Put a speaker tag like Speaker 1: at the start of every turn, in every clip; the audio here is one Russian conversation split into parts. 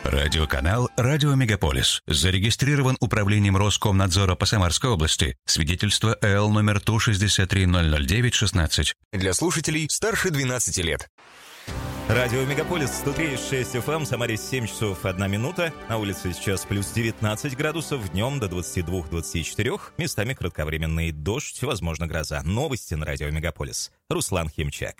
Speaker 1: Радиоканал «Радио Мегаполис». Зарегистрирован Управлением Роскомнадзора по Самарской области. Свидетельство ЭЛ номер ТУ-63009-16.
Speaker 2: Для слушателей старше 12 лет.
Speaker 3: Радио Мегаполис, 103,6 FM, Самаре 7 часов 1 минута. На улице сейчас плюс 19 градусов, днем до 22-24. Местами кратковременный дождь, возможно гроза. Новости на Радио Мегаполис. Руслан Химчак.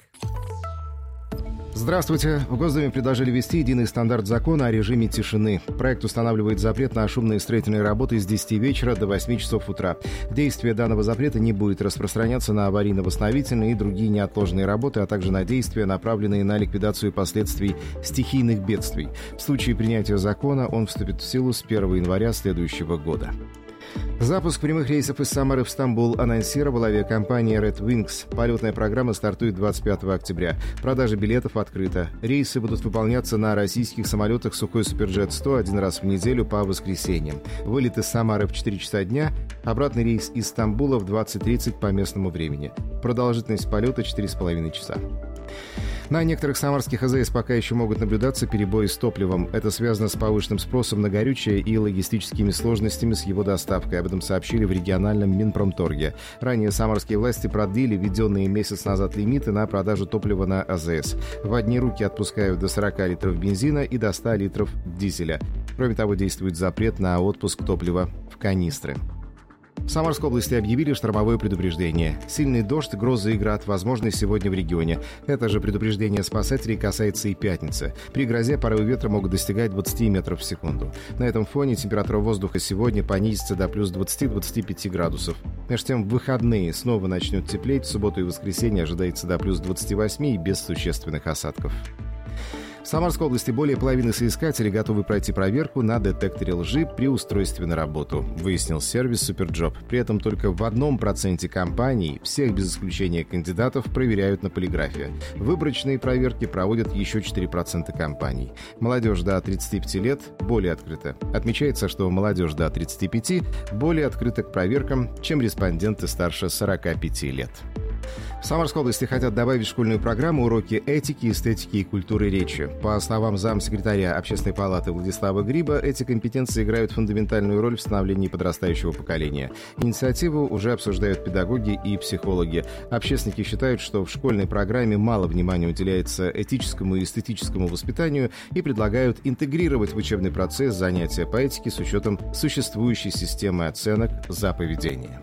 Speaker 4: Здравствуйте. В Госдуме предложили ввести единый стандарт закона о режиме тишины. Проект устанавливает запрет на шумные строительные работы с 10 вечера до 8 часов утра. Действие данного запрета не будет распространяться на аварийно-восстановительные и другие неотложные работы, а также на действия, направленные на ликвидацию последствий стихийных бедствий. В случае принятия закона он вступит в силу с 1 января следующего года. Запуск прямых рейсов из Самары в Стамбул анонсировала авиакомпания Red Wings. Полетная программа стартует 25 октября. Продажа билетов открыта. Рейсы будут выполняться на российских самолетах Сухой Суперджет-100 один раз в неделю по воскресеньям. Вылет из Самары в 4 часа дня, обратный рейс из Стамбула в 20:30 по местному времени. Продолжительность полета 4,5 часа. На некоторых самарских АЗС пока еще могут наблюдаться перебои с топливом. Это связано с повышенным спросом на горючее и логистическими сложностями с его доставкой. Об этом сообщили в региональном Минпромторге. Ранее самарские власти продлили введенные месяц назад лимиты на продажу топлива на АЗС. В одни руки отпускают до 40 литров бензина и до 100 литров дизеля. Кроме того, действует запрет на отпуск топлива в канистры. В Самарской области объявили штормовое предупреждение. Сильный дождь, грозы и град возможны сегодня в регионе. Это же предупреждение спасателей касается и пятницы. При грозе порывы ветра могут достигать 20 метров в секунду. На этом фоне температура воздуха сегодня понизится до плюс 20-25 градусов. Между тем, в выходные снова начнет теплеть. В субботу и воскресенье ожидается до плюс 28 и без существенных осадков. В Самарской области более половины соискателей готовы пройти проверку на детекторе лжи при устройстве на работу, выяснил сервис Суперджоп. При этом только в 1% компаний всех без исключения кандидатов проверяют на полиграфе. Выборочные проверки проводят еще 4% компаний. Молодежь до 35 лет более открыта. Отмечается, что молодежь до 35 более открыта к проверкам, чем респонденты старше 45 лет. В Самарской области хотят добавить в школьную программу уроки этики, эстетики и культуры речи. По словам замсекретаря Общественной палаты Владислава Гриба, эти компетенции играют фундаментальную роль в становлении подрастающего поколения. Инициативу уже обсуждают педагоги и психологи. Общественники считают, что в школьной программе мало внимания уделяется этическому и эстетическому воспитанию и предлагают интегрировать в учебный процесс занятия по этике с учетом существующей системы оценок за поведение.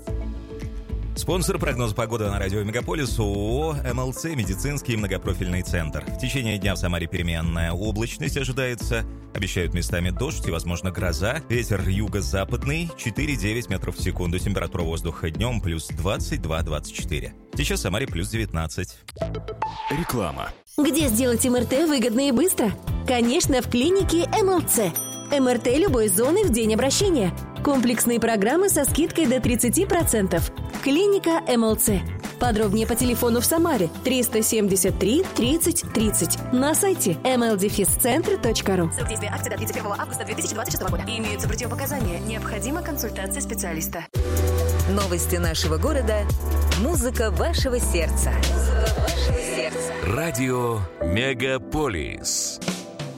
Speaker 3: Спонсор прогноза погоды на радио Мегаполис ООО «МЛЦ» медицинский многопрофильный центр. В течение дня в Самаре переменная облачность ожидается. Обещают местами дождь и, возможно, гроза. Ветер юго-западный 4,9 метров в секунду. Температура воздуха днем плюс 22-24. Сейчас в Самаре плюс 19.
Speaker 2: Реклама.
Speaker 5: Где сделать МРТ выгодно и быстро? Конечно, в клинике МЛЦ. МРТ любой зоны в день обращения. Комплексные программы со скидкой до 30%. Клиника МЛЦ. Подробнее по телефону в Самаре 373 30 30. На сайте mldefiscentr.ru.
Speaker 6: Срок действия акции до 31 августа 2026 года. Имеются противопоказания. Необходима консультация специалиста.
Speaker 7: Новости нашего города. Музыка вашего сердца.
Speaker 2: Радио Мегаполис.